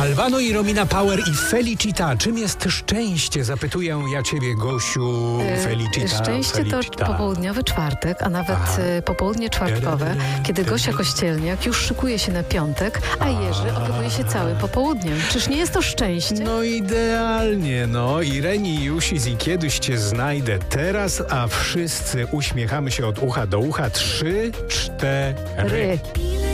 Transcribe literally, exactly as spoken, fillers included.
Albano i Romina Power i Felicita. Czym jest szczęście? Zapytuję ja ciebie, Gosiu. Felicita. Szczęście Felicita. to popołudniowy czwartek, a nawet Aha. popołudnie czwartkowe, kiedy Gosia Kościelniak już szykuje się na piątek, a Jerzy opiekuje się całym popołudniem. Czyż nie jest to szczęście? No idealnie, no. Ireni Jusis i Kiedyś cię znajdę teraz, a wszyscy uśmiechamy się od ucha do ucha. Trzy, cztery. Ry.